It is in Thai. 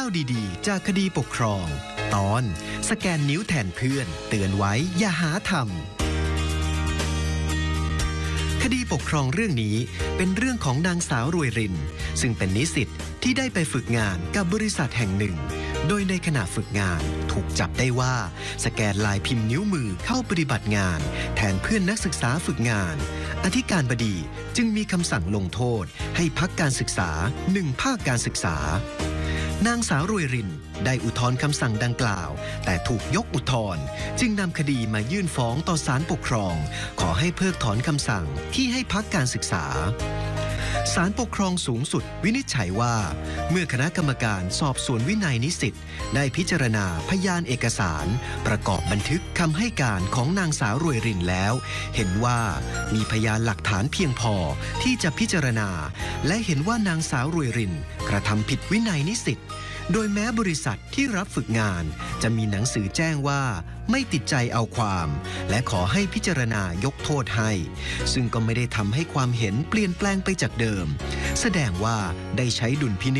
ดีๆจากคดีปกครองตอนสแกนนิ้วแทนเพื่อนเตือนไว้อย่าหาทำคดีปกครองเรื่องนี้เป็นเรื่องของนางสาวรวยรินซึ่งเป็นนิสิตที่ได้ไปฝึกงานกับบริษัทแห่งหนึ่งโดยในขณะฝึกงานถูกจับได้ว่าสแกนลายพิมพ์นิ้วมือเข้าปฏิบัติงานแทนเพื่อนนักศึกษาฝึกงานอธิการบดีจึงมีคำสั่งลงโทษให้พักการศึกษา1 ภาคการศึกษานางสาวรวยรินได้อุทธรณ์คำสั่งดังกล่าวแต่ถูกยกอุทธรณ์จึงนำคดีมายื่นฟ้องต่อศาลปกครองขอให้เพิกถอนคำสั่งที่ให้พักการศึกษาศาลปกครองสูงสุดวินิจฉัยว่าเมื่อคณะกรรมการสอบสวนวินัยนิสิตได้พิจารณาพยานเอกสารประกอบบันทึกคำให้การของนางสาวรวยรินแล้วเห็นว่ามีพยานหลักฐานเพียงพอที่จะพิจารณาและเห็นว่านางสาวรวยรินกระทำผิดวินัยนิสิตโดยแม้บริษัทที่รับฝึกงานจะมีหนังสือแจ้งว่าไม่ติดใจเอาความและขอให้พิจารณายกโทษให้ซึ่งก็ไม่ได้ทำให้ความเห็นเปลี่ยนแปลงไปจากเดิมแสดงว่าได้ใช้ดุลพินิจ